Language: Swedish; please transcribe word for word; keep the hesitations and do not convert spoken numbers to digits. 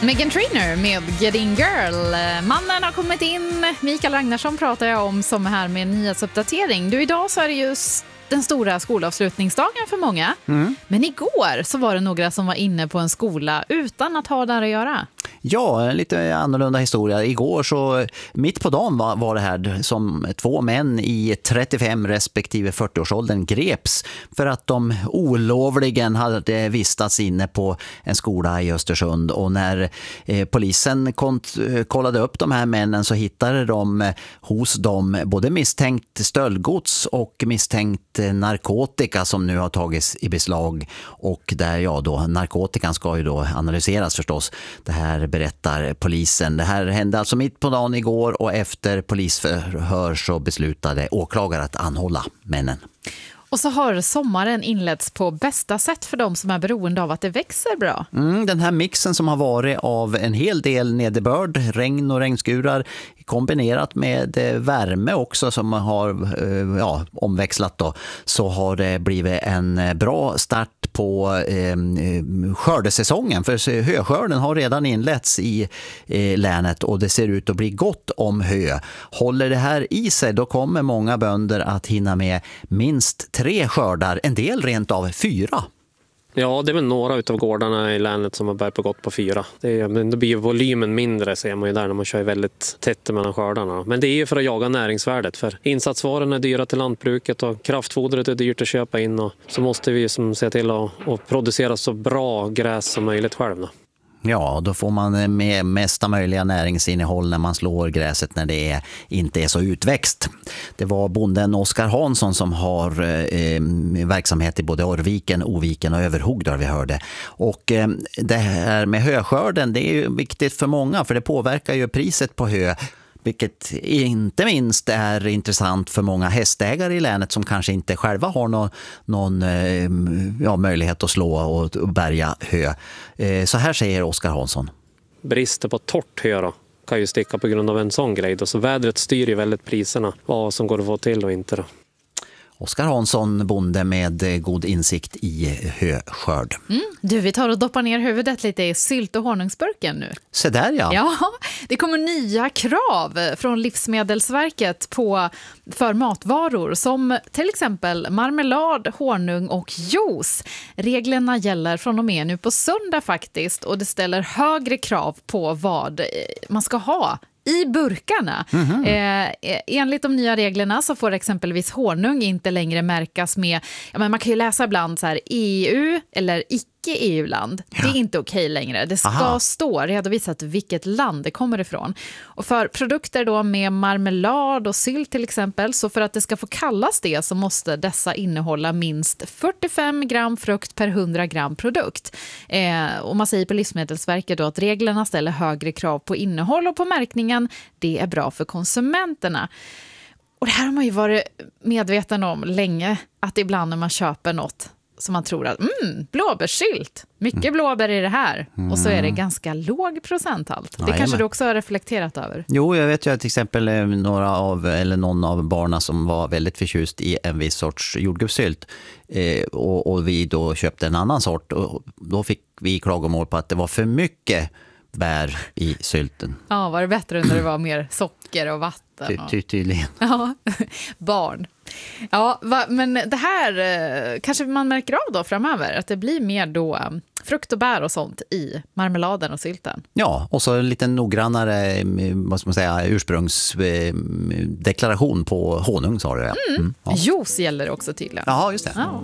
Meghan Trainor med Getting Girl. Mannen har kommit in. Mikael Ragnarsson pratar jag om som är här med en nyhetsuppdatering. Du, idag så är det just den stora skolavslutningsdagen för många. Mm. Men igår så var det några som var inne på en skola utan att ha där att göra. Ja, en lite annorlunda historia. Igår så mitt på dagen var, var det här som två män i trettiofem respektive fyrtio-årsåldern greps för att de olovligen hade vistats inne på en skola i Östersund. Och när eh, polisen kont- kollade upp de här männen så hittade de hos dem både misstänkt stöldgods och misstänkt narkotika som nu har tagits i beslag. Och där ja då, narkotikan ska ju då analyseras förstås. Det här berättar polisen. Det här hände alltså mitt på dagen igår och efter polisförhör så beslutade åklagare att anhålla männen. Och så har sommaren inletts på bästa sätt för de som är beroende av att det växer bra. Mm, den här mixen som har varit av en hel del nederbörd, regn och regnskurar kombinerat med värme också som har ja, omväxlat då, så har det blivit en bra start på eh, skördesäsongen. För höskörden har redan inletts i eh, länet och det ser ut att bli gott om hö. Håller det här i sig då kommer många bönder att hinna med minst tre skördar, en del rent av fyra. Ja, det är väl några utav gårdarna i länet som har börjat på gott på fyra. Det är, men då blir volymen mindre ser man ju där när man kör väldigt tätt mellan skördarna. Men det är ju för att jaga näringsvärdet. För insatsvarorna är dyra till lantbruket och kraftfodret är dyrt att köpa in. Och så måste vi som se till att, att producera så bra gräs som möjligt själva. Ja, då får man med mesta möjliga näringsinnehåll när man slår gräset när det är, inte är så utväxt. Det var bonden Oskar Hansson som har eh, verksamhet i både Orviken, Oviken och Överhog där vi hörde. Och eh, det här med höskörden, det är ju viktigt för många för det påverkar ju priset på hö. Vilket inte minst är intressant för många hästägare i länet som kanske inte själva har någon, någon ja, möjlighet att slå och bärga hö. Så här säger Oskar Hansson. Brister på torrt hö då, kan ju sticka på grund av en sån grej. Då. Så vädret styr ju väldigt priserna, vad som går att få till och inte då. Oskar Hansson, bonde med god insikt i höskörd. Mm. Du, vi tar och doppar ner huvudet lite i sylt- och honungsburken nu. Så där ja. Ja, det kommer nya krav från Livsmedelsverket på, för matvaror som till exempel marmelad, honung och juice. Reglerna gäller från och med nu på söndag faktiskt och det ställer högre krav på vad man ska ha i burkarna. Mm-hmm. Eh, enligt de nya reglerna så får exempelvis honung inte längre märkas med, ja, men man kan ju läsa ibland så här E U eller icke-E U-land. Ja. Det är inte okej längre. Det ska Aha. stå redovisat vilket land det kommer ifrån. Och för produkter då med marmelad och sylt till exempel, så för att det ska få kallas det så måste dessa innehålla minst fyrtiofem gram frukt per hundra gram produkt. Eh, och man säger på Livsmedelsverket då att reglerna ställer högre krav på innehåll och på märkningen. Det är bra för konsumenterna. Och det här har man ju varit medveten om länge, att ibland när man köper något som man tror att mm, blåbärssylt, mycket blåbär i det här. Mm. Och så är det ganska låg procenthalt. Det ja, kanske du också har reflekterat över. Jo, jag vet ju att till exempel några av, eller någon av barnen som var väldigt förtjust i en viss sorts jordgubbssylt eh, och, och vi då köpte en annan sort och då fick vi klagomål på att det var för mycket bär i sylten. Ja, var det bättre när det var mer socker och vatten? Ty, ty, tydligen. Ja, barn. Ja, va, men det här eh, kanske man märker av då framöver, att det blir mer då um, frukt och bär och sånt i marmeladen och sylten. Ja, och så en lite noggrannare vad ska man säga, ursprungsdeklaration på honung sa du. Ja. Mm. Mm, ja. Juice gäller också tydligen. Ja, just det. Ja.